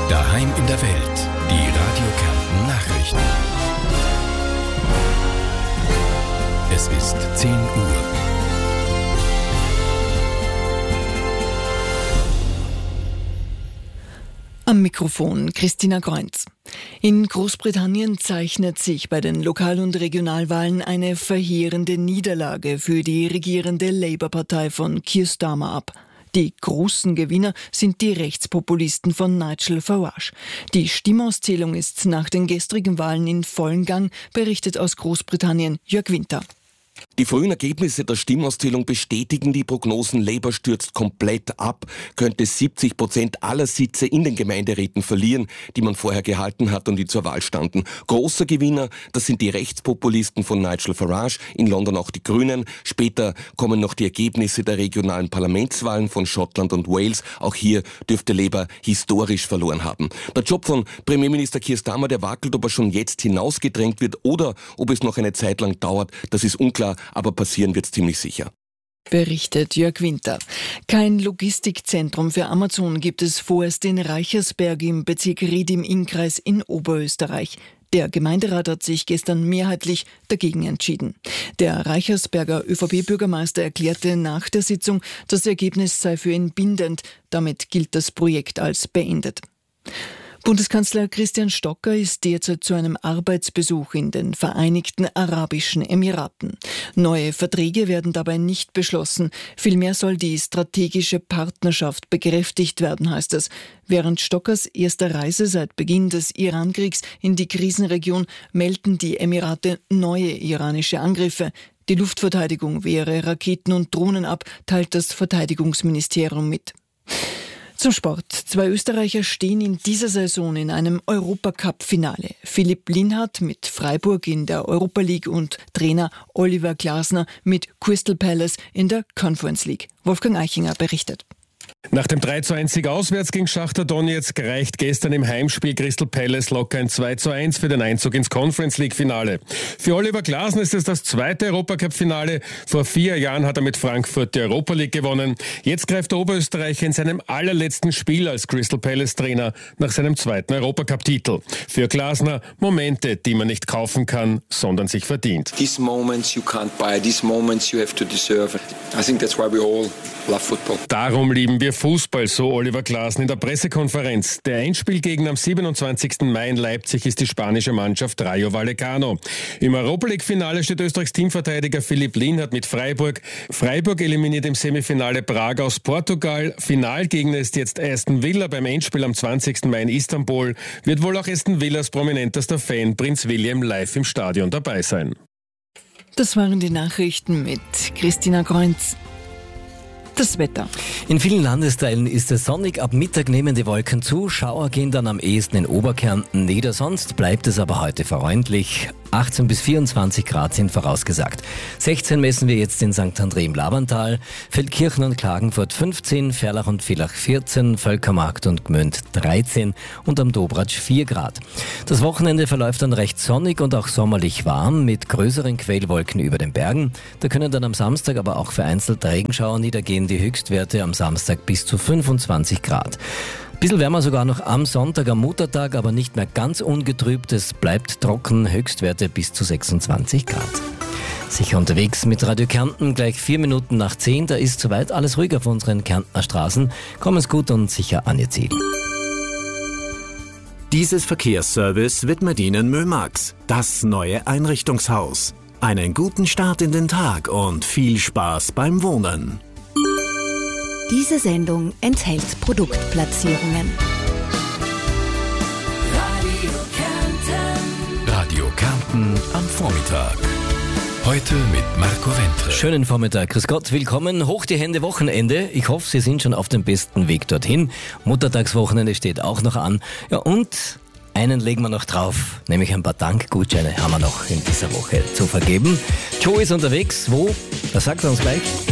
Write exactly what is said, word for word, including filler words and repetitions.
Daheim in der Welt. Die Radio Kärnten Nachrichten. Es ist zehn Uhr. Am Mikrofon Christina Greunz. In Großbritannien zeichnet sich bei den Lokal- und Regionalwahlen eine verheerende Niederlage für die regierende Labour-Partei von Keir Starmer ab. Die großen Gewinner sind die Rechtspopulisten von Nigel Farage. Die Stimmauszählung ist nach den gestrigen Wahlen in vollen Gang, berichtet aus Großbritannien Jörg Winter. Die frühen Ergebnisse der Stimmauszählung bestätigen die Prognosen. Labour stürzt komplett ab, könnte siebzig Prozent aller Sitze in den Gemeinderäten verlieren, die man vorher gehalten hat und die zur Wahl standen. Großer Gewinner, das sind die Rechtspopulisten von Nigel Farage, in London auch die Grünen. Später kommen noch die Ergebnisse der regionalen Parlamentswahlen von Schottland und Wales. Auch hier dürfte Labour historisch verloren haben. Der Job von Premierminister Keir Starmer, der wackelt, ob er schon jetzt hinausgedrängt wird oder ob es noch eine Zeit lang dauert. Das ist unklar, aber passieren wird es ziemlich sicher. Berichtet Jörg Winter. Kein Logistikzentrum für Amazon gibt es vorerst in Reichersberg im Bezirk Ried im Innkreis in Oberösterreich. Der Gemeinderat hat sich gestern mehrheitlich dagegen entschieden. Der Reichersberger ÖVP-Bürgermeister erklärte nach der Sitzung, das Ergebnis sei für ihn bindend. Damit gilt das Projekt als beendet. Bundeskanzler Christian Stocker ist derzeit zu einem Arbeitsbesuch in den Vereinigten Arabischen Emiraten. Neue Verträge werden dabei nicht beschlossen. Vielmehr soll die strategische Partnerschaft bekräftigt werden, heißt es. Während Stockers erster Reise seit Beginn des Irankriegs in die Krisenregion melden die Emirate neue iranische Angriffe. Die Luftverteidigung wehre Raketen und Drohnen ab, teilt das Verteidigungsministerium mit. Zum Sport. Zwei Österreicher stehen in dieser Saison in einem Europacup-Finale. Philipp Lienhardt mit Freiburg in der Europa League und Trainer Oliver Glasner mit Crystal Palace in der Conference League. Wolfgang Eichinger berichtet. Nach dem drei zu eins Sieg auswärts gegen Schachtar Donezk reicht gestern im Heimspiel Crystal Palace locker ein zwei zu eins für den Einzug ins Conference League Finale. Für Oliver Glasner ist es das zweite Europacup-Finale. Vor vier Jahren hat er mit Frankfurt die Europa League gewonnen. Jetzt greift der Oberösterreicher in seinem allerletzten Spiel als Crystal Palace Trainer nach seinem zweiten Europacup-Titel. Für Glasner Momente, die man nicht kaufen kann, sondern sich verdient. These moments you can't buy, these moments you have to deserve. I think that's why we all love football. Darum lieben wir Fußball, so Oliver Glasner in der Pressekonferenz. Der Endspielgegner am siebenundzwanzigsten Mai in Leipzig ist die spanische Mannschaft Rayo Vallecano. Im Europa League-Finale steht Österreichs Teamverteidiger Philipp Lienhardt mit Freiburg. Freiburg eliminiert im Semifinale Prag aus Portugal. Finalgegner ist jetzt Aston Villa beim Endspiel am zwanzigsten Mai in Istanbul. Wird wohl auch Aston Villas prominentester Fan Prinz William live im Stadion dabei sein. Das waren die Nachrichten mit Christina Greunz. Das Wetter. In vielen Landesteilen ist es sonnig, ab Mittag nehmen die Wolken zu, Schauer gehen dann am ehesten in Oberkärnten nieder, sonst bleibt es aber heute freundlich. achtzehn bis vierundzwanzig Grad sind vorausgesagt. sechzehn messen wir jetzt in Sankt André im Labertal, Feldkirchen und Klagenfurt fünfzehn, Ferlach und Villach vierzehn, Völkermarkt und Gmünd dreizehn und am Dobratsch vier Grad. Das Wochenende verläuft dann recht sonnig und auch sommerlich warm mit größeren Quellwolken über den Bergen. Da können dann am Samstag aber auch vereinzelt Regenschauer niedergehen, die Höchstwerte am Samstag bis zu fünfundzwanzig Grad. Bisschen wärmer sogar noch am Sonntag, am Muttertag, aber nicht mehr ganz ungetrübt. Es bleibt trocken, Höchstwerte bis zu sechsundzwanzig Grad. Sicher unterwegs mit Radio Kärnten, gleich vier Minuten nach zehn. Da ist soweit alles ruhig auf unseren Kärntner Straßen. Kommen's gut und sicher an Ihr Ziel. Dieses Verkehrsservice widmet Ihnen Mömax, das neue Einrichtungshaus. Einen guten Start in den Tag und viel Spaß beim Wohnen. Diese Sendung enthält Produktplatzierungen. Radio Kärnten. Radio Kärnten am Vormittag. Heute mit Marco Wentre. Schönen Vormittag, grüß Gott, willkommen. Hoch die Hände, Wochenende. Ich hoffe, Sie sind schon auf dem besten Weg dorthin. Muttertagswochenende steht auch noch an. Ja, und einen legen wir noch drauf, nämlich ein paar Dankgutscheine haben wir noch in dieser Woche zu vergeben. Joe ist unterwegs. Wo? Das sagt er uns gleich.